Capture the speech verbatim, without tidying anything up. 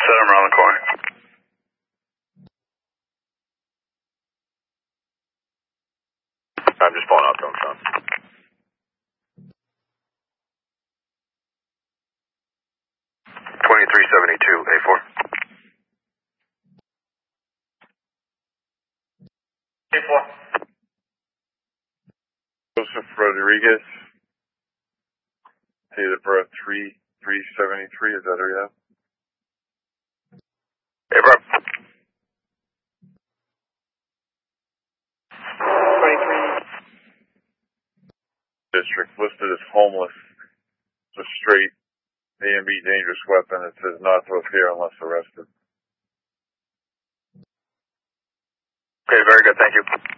set him around the corner. I'm just pulling out to him, Sean. twenty-three seventy-two, A four. A four. Joseph Rodriguez. Date of birth three three seventy-three, is that who you have? A four. twenty-three. District listed as homeless. It's a straight A and B dangerous weapon. It says not to appear unless arrested. Okay, very good, thank you.